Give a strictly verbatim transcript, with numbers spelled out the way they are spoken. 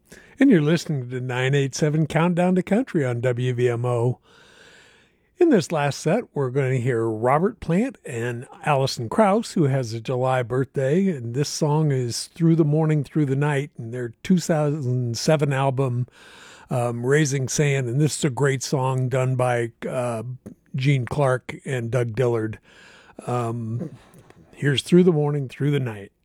And you're listening to nine eighty-seven Countdown to Country on W V M O. In this last set, we're going to hear Robert Plant and Alison Krauss, who has a July birthday. And this song is Through the Morning, Through the Night, and their two thousand seven album, um, Raising Sand. And this is a great song done by uh, Gene Clark and Doug Dillard. Um, here's Through the Morning, Through the Night.